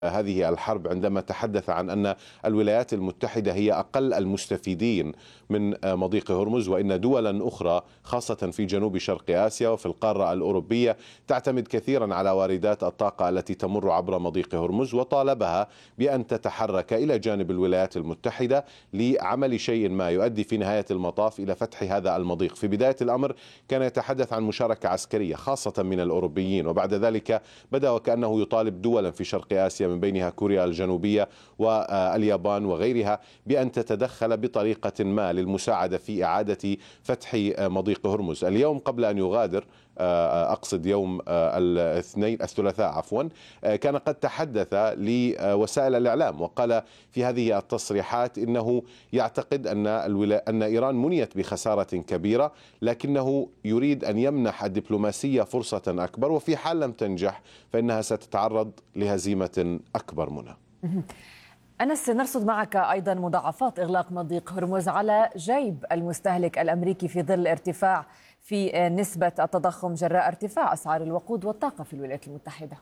هذه الحرب عندما تحدث عن أن الولايات المتحدة هي أقل المستفيدين من مضيق هرمز، وإن دولا أخرى خاصة في جنوب شرق آسيا وفي القارة الأوروبية تعتمد كثيرا على واردات الطاقة التي تمر عبر مضيق هرمز، وطالبها بأن تتحرك إلى جانب الولايات المتحدة لعمل شيء ما يؤدي في نهاية المطاف إلى فتح هذا المضيق. في بداية الأمر كان يتحدث عن مشاركة عسكرية خاصة من الأوروبيين، وبعد ذلك بدأ وكأنه يطالب دولا في شرق آسيا من بينها كوريا الجنوبية واليابان وغيرها بأن تتدخل بطريقة ما للمساعدة في إعادة فتح مضيق هرمز. اليوم قبل أن يغادر، أقصد يوم الثلاثاء كان قد تحدث لوسائل الإعلام وقال في هذه التصريحات إنه يعتقد أن إيران منيت بخسارة كبيرة، لكنه يريد أن يمنح الدبلوماسية فرصة أكبر، وفي حال لم تنجح فإنها ستتعرض لهزيمة أكبر منها. أنس، نرصد معك أيضا مضاعفات إغلاق مضيق هرمز على جيب المستهلك الأمريكي في ظل ارتفاع في نسبة التضخم جراء ارتفاع أسعار الوقود والطاقة في الولايات المتحدة.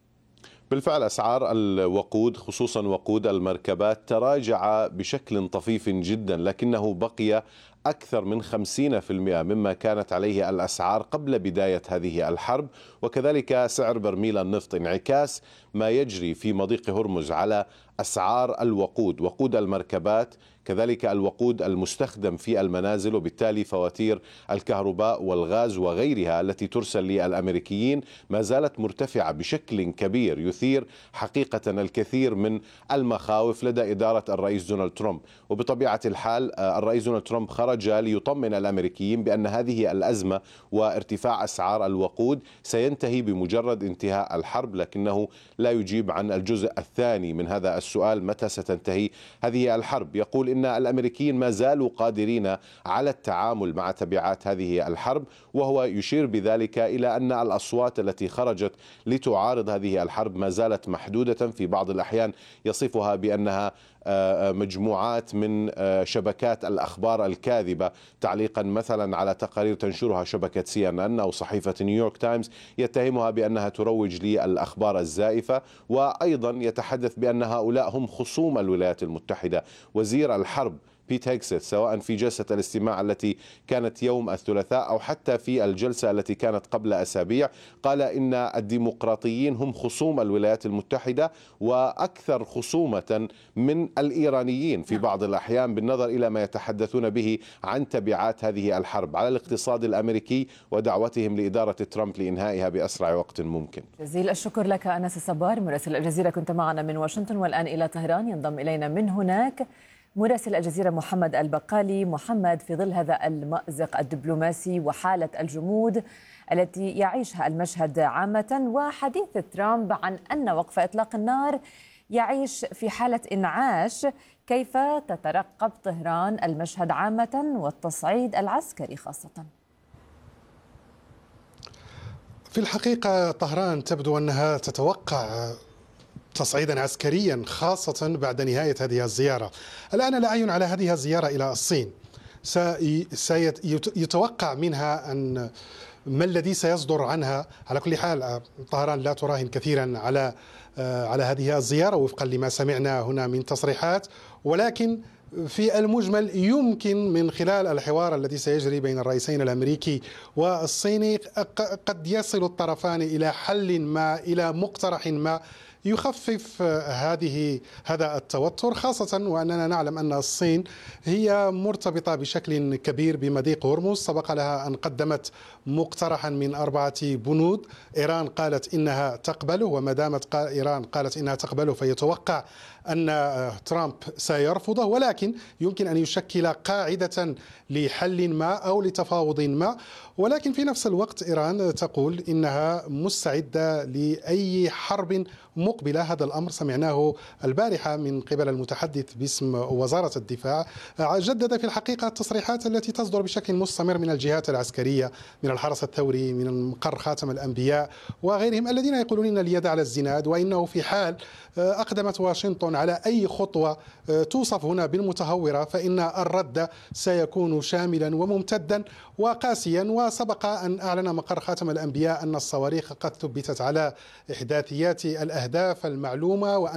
بالفعل أسعار الوقود خصوصا وقود المركبات تراجع بشكل طفيف جدا، لكنه بقي أكثر من 50% مما كانت عليه الأسعار قبل بداية هذه الحرب، وكذلك سعر برميل النفط، انعكاس ما يجري في مضيق هرمز على أسعار الوقود، وقود المركبات، كذلك الوقود المستخدم في المنازل، وبالتالي فواتير الكهرباء والغاز وغيرها التي ترسل للأمريكيين ما زالت مرتفعة بشكل كبير، يثير حقيقة الكثير من المخاوف لدى إدارة الرئيس دونالد ترامب. وبطبيعة الحال الرئيس دونالد ترامب خرج ليطمن الأمريكيين بأن هذه الأزمة وارتفاع أسعار الوقود سينتهي بمجرد انتهاء الحرب، لكنه لا يجيب عن الجزء الثاني من هذا السؤال: متى ستنتهي هذه الحرب؟ يقول إن الأمريكيين ما زالوا قادرين على التعامل مع تبعات هذه الحرب، وهو يشير بذلك إلى أن الأصوات التي خرجت لتعارض هذه الحرب ما زالت محدودة، في بعض الأحيان يصفها بأنها مجموعات من شبكات الأخبار الكاذبة، تعليقا مثلا على تقارير تنشرها شبكة CNN أو صحيفة نيويورك تايمز يتهمها بأنها تروج للأخبار الزائفة، وأيضا يتحدث بأن هؤلاء هم خصوم الولايات المتحدة. وزير الحرب بيت هيكست سواء في جلسة الاستماع التي كانت يوم الثلاثاء أو حتى في الجلسة التي كانت قبل أسابيع قال إن الديمقراطيين هم خصوم الولايات المتحدة وأكثر خصومة من الإيرانيين في بعض الأحيان، بالنظر إلى ما يتحدثون به عن تبعات هذه الحرب على الاقتصاد الأمريكي ودعوتهم لإدارة ترامب لإنهائها بأسرع وقت ممكن. جزيل الشكر لك أنس الصبار مراسل الجزيرة، كنت معنا من واشنطن. والآن إلى طهران ينضم إلينا من هناك مراسل الجزيرة محمد البقالي. محمد، في ظل هذا المأزق الدبلوماسي وحالة الجمود التي يعيشها المشهد عامة، وحديث ترامب عن أن وقف إطلاق النار يعيش في حالة إنعاش، كيف تترقب طهران المشهد عامة والتصعيد العسكري خاصة؟ في الحقيقة طهران تبدو أنها تتوقع تصعيدا عسكريا خاصة بعد نهاية هذه الزيارة. الآن لا أعين على هذه الزيارة إلى الصين، سيتوقع منها أن ما الذي سيصدر عنها. على كل حال طهران لا تراهن كثيرا على هذه الزيارة وفقا لما سمعنا هنا من تصريحات، ولكن في المجمل يمكن من خلال الحوار الذي سيجري بين الرئيسين الأمريكي والصيني قد يصل الطرفان إلى حل ما، إلى مقترح ما يخفف هذا التوتر، خاصة وأننا نعلم أن الصين هي مرتبطة بشكل كبير بمضيق هرمز. سبق لها أن قدمت مقترحا من 4 بنود، إيران قالت إنها تقبله، وما دامت إيران قالت إنها تقبله فيتوقع أن ترامب سيرفضه، ولكن يمكن أن يشكل قاعدة لحل ما أو لتفاوض ما. ولكن في نفس الوقت إيران تقول إنها مستعدة لأي حرب مقبلة. هذا الأمر سمعناه البارحة من قبل المتحدث باسم وزارة الدفاع، جدد في الحقيقة التصريحات التي تصدر بشكل مستمر من الجهات العسكرية، من الحرس الثوري، من مقر خاتم الأنبياء وغيرهم، الذين يقولون إن اليد على الزناد، وإنه في حال أقدمت واشنطن على أي خطوة توصف هنا بالمتهورة فإن الرد سيكون شاملا وممتدا وقاسيا. وسبق أن أعلن مقر خاتم الأنبياء أن الصواريخ قد ثبتت على إحداثيات الأهداف المعلومة، وأن